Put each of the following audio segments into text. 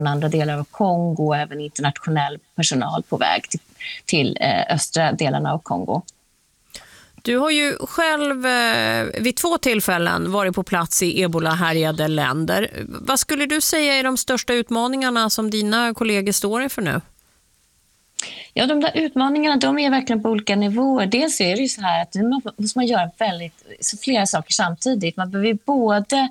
andra delar av Kongo och även internationell personal på väg till östra delarna av Kongo. Du har ju själv vid 2 tillfällen varit på plats i ebola-härjade länder. Vad skulle du säga är de största utmaningarna som dina kollegor står inför nu? Ja, de där utmaningarna, de är verkligen på olika nivåer. Dels är det ju så här att nu måste man göra flera saker samtidigt. Man behöver både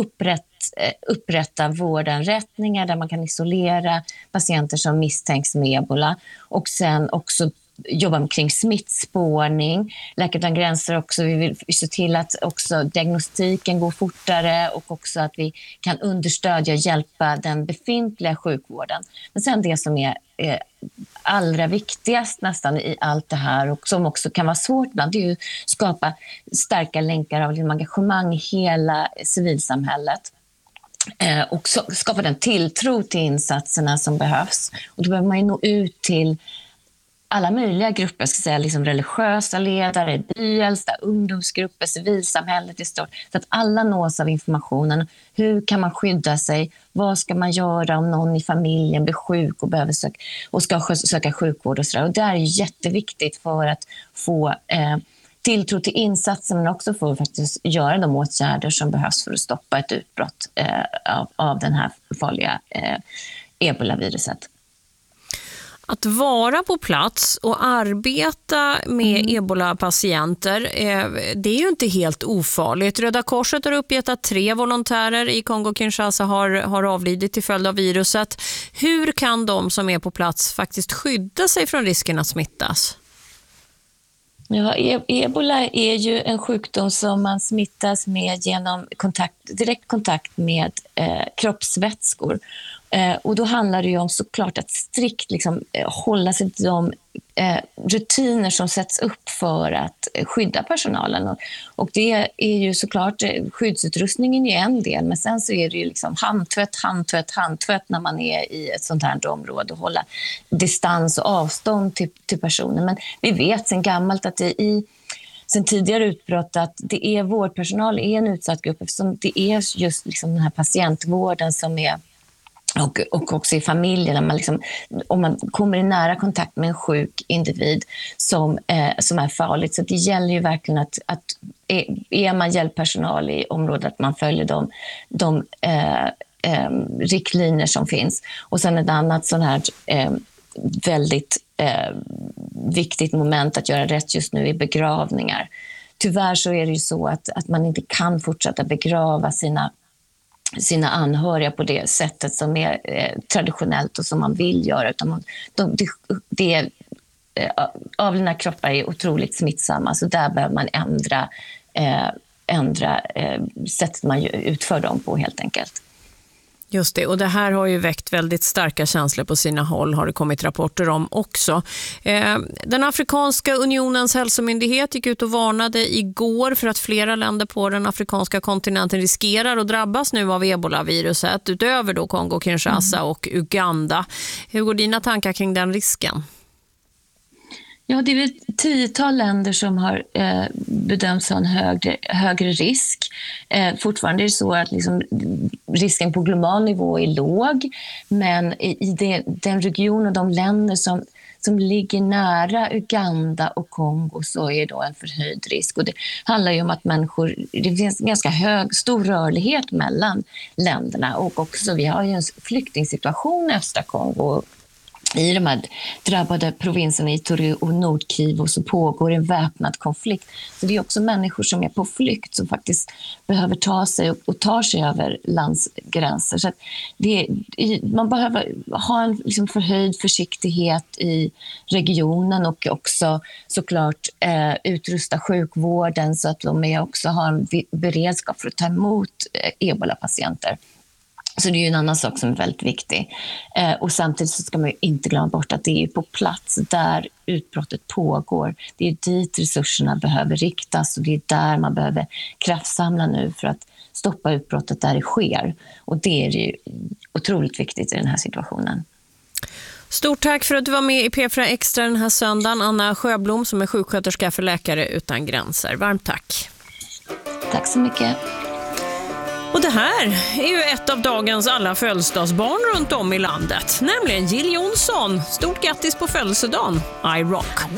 upprätta vårdanrättningar där man kan isolera patienter som misstänks med ebola och sen också jobba kring smittspårning. Läkare utan gränser också. Vi vill se till att också diagnostiken går fortare och också att vi kan understödja och hjälpa den befintliga sjukvården. Men sen det som är allra viktigast nästan i allt det här och som också kan vara svårt ibland, det är att skapa starka länkar av engagemang i hela civilsamhället. Och skapa den tilltro till insatserna som behövs. Och då behöver man ju nå ut till alla möjliga grupper, ska säga, liksom religiösa ledare, byäldsta, ungdomsgrupper, civilsamhället i stort, så att alla nås av informationen. Hur kan man skydda sig? Vad ska man göra om någon i familjen blir sjuk och behöver ska söka sjukvård och så där. Och det är jätteviktigt för att få tilltro till insatsen, men också för att faktiskt göra de åtgärder som behövs för att stoppa ett utbrott av den här farliga ebola-viruset. Att vara på plats och arbeta med ebola-patienter, det är ju inte helt ofarligt. Röda Korset har uppgett att 3 volontärer i Kongo-Kinshasa har avlidit till följd av viruset. Hur kan de som är på plats faktiskt skydda sig från risken att smittas? Ja, ebola är ju en sjukdom som man smittas med genom direkt kontakt med kroppsvätskor. Och då handlar det ju om såklart att strikt hålla sig till de rutiner som sätts upp för att skydda personalen. Och det är ju såklart, skyddsutrustningen är en del, men sen så är det ju handtvätt när man är i ett sånt här område och hålla distans och avstånd till personen. Men vi vet sedan gammalt att sen tidigare utbrott att det är vårdpersonal är en utsatt grupp, eftersom det är just den här patientvården som är och också i familjen, om man kommer i nära kontakt med en sjuk individ som är farligt. Så det gäller ju verkligen att är man hjälppersonal i området, att man följer de riktlinjer som finns. Och sen ett annat sån här väldigt viktigt moment att göra rätt just nu i begravningar. Tyvärr så är det ju så att man inte kan fortsätta begrava sina anhöriga på det sättet som är traditionellt och som man vill göra. Utan avlidna kroppar är otroligt smittsamma, så där behöver man ändra sättet man utför dem på helt enkelt. Just det, och det här har ju väckt väldigt starka känslor på sina håll, har det kommit rapporter om också. Den Afrikanska unionens hälsomyndighet gick ut och varnade igår för att flera länder på den afrikanska kontinenten riskerar att drabbas nu av ebola-viruset, utöver då Kongo, Kinshasa och Uganda. Hur går dina tankar kring den risken? Ja, det är väl 10-tal länder som har bedömts ha en högre risk. Fortfarande är det så att risken på global nivå är låg, men i den region och de länder som ligger nära Uganda och Kongo så är då en förhöjd risk. Och det handlar ju om att det finns en ganska stor rörlighet mellan länderna, och också vi har ju en flyktingsituation i östra Kongo. I de här drabbade provinserna i Ituri och Nordkivu så pågår en väpnad konflikt. Så det är också människor som är på flykt som faktiskt behöver ta sig och tar sig över landsgränser. Så att man behöver ha en förhöjd försiktighet i regionen och också såklart utrusta sjukvården så att de också har en beredskap för att ta emot ebola-patienter. Så det är ju en annan sak som är väldigt viktig. Och samtidigt så ska man ju inte glömma bort att det är på plats där utbrottet pågår. Det är dit resurserna behöver riktas, och det är där man behöver kraftsamla nu för att stoppa utbrottet där det sker. Och det är ju otroligt viktigt i den här situationen. Stort tack för att du var med i P4 Extra den här söndagen, Anna Sjöblom som är sjuksköterska för Läkare utan gränser. Varmt tack. Tack så mycket. Och det här är ju ett av dagens alla födelsedagsbarn runt om i landet, nämligen Jill Johnson. Stort grattis på födelsedagen, I Rock.